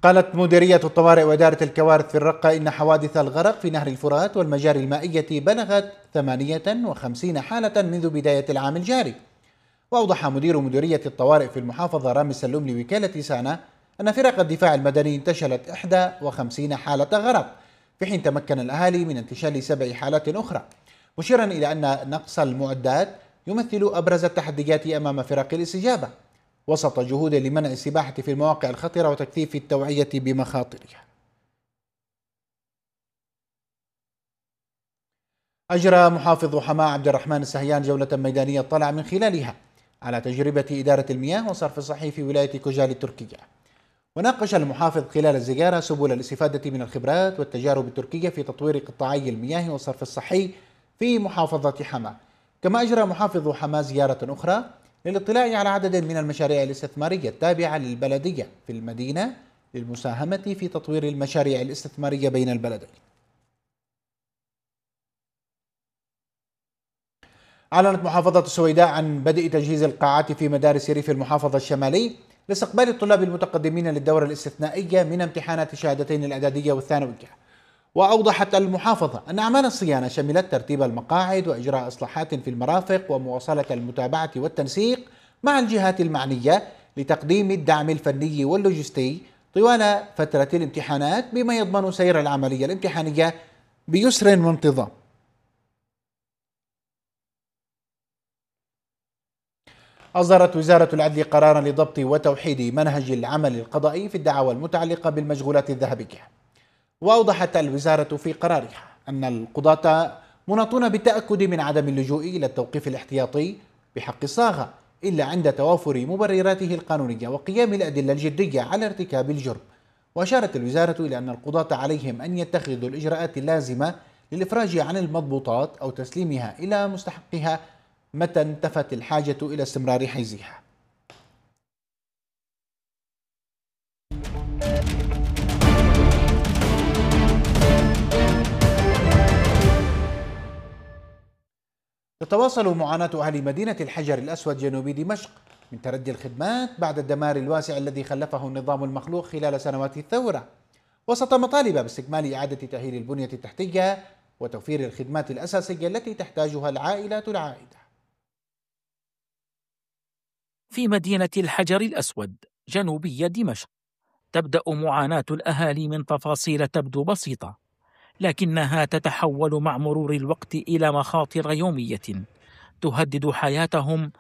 قالت مديرية الطوارئ وإدارة الكوارث في الرقة إن حوادث الغرق في نهر الفرات والمجاري المائية بلغت 58 حالة منذ بداية العام الجاري. وأوضح مدير مديرية الطوارئ في المحافظة رامي السلوم لوكالة سانا أن فرق الدفاع المدني انتشلت 51 حالة غرق، في حين تمكن الأهالي من انتشال 7 حالات أخرى، مشيرا إلى أن نقص المعدات يمثل أبرز التحديات أمام فرق الاستجابة، وسط جهود لمنع السباحة في المواقع الخطرة وتكثيف التوعية بمخاطرها. أجرى محافظ حماة عبد الرحمن السهيان جولة ميدانية طلع من خلالها على تجربة إدارة المياه والصرف الصحي في ولاية كوجال التركية. وناقش المحافظ خلال الزيارة سبل الاستفادة من الخبرات والتجارب التركية في تطوير قطاعي المياه والصرف الصحي في محافظة حماة. كما أجرى محافظ حماة زيارة أخرى للاطلاع على عدد من المشاريع الاستثمارية التابعة للبلدية في المدينة للمساهمة في تطوير المشاريع الاستثمارية بين البلدين. أعلنت محافظة السويداء عن بدء تجهيز القاعات في مدارس ريف المحافظة الشمالي لاستقبال الطلاب المتقدمين للدورة الاستثنائية من امتحانات الشهادتين الإعدادية والثانوية. وأوضحت المحافظة أن أعمال الصيانة شملت ترتيب المقاعد وإجراء إصلاحات في المرافق ومواصلة المتابعة والتنسيق مع الجهات المعنية لتقديم الدعم الفني واللوجستي طوال فترة الامتحانات بما يضمن سير العملية الامتحانية بيسر وانتظام. أصدرت وزارة العدل قرارا لضبط وتوحيد منهج العمل القضائي في الدعاوى المتعلقة بالمشغولات الذهبية. وأوضحت الوزارة في قرارها أن القضاة مناطون بالتأكد من عدم اللجوء إلى التوقيف الاحتياطي بحق الصاغة إلا عند توافر مبرراته القانونية وقيام الأدلة الجدية على ارتكاب الجرم. وأشارت الوزارة إلى أن القضاة عليهم أن يتخذوا الإجراءات اللازمة للإفراج عن المضبوطات أو تسليمها إلى مستحقها متى انتفت الحاجة إلى استمرار حيزها. تتواصل معاناة أهل مدينة الحجر الأسود جنوب دمشق من تردي الخدمات بعد الدمار الواسع الذي خلفه النظام المخلوق خلال سنوات الثورة، وسط مطالب باستكمال إعادة تأهيل البنية التحتية وتوفير الخدمات الأساسية التي تحتاجها العائلات العائدة. في مدينة الحجر الأسود جنوبي دمشق تبدأ معاناة الأهالي من تفاصيل تبدو بسيطة، لكنها تتحول مع مرور الوقت إلى مخاطر يومية تهدد حياتهم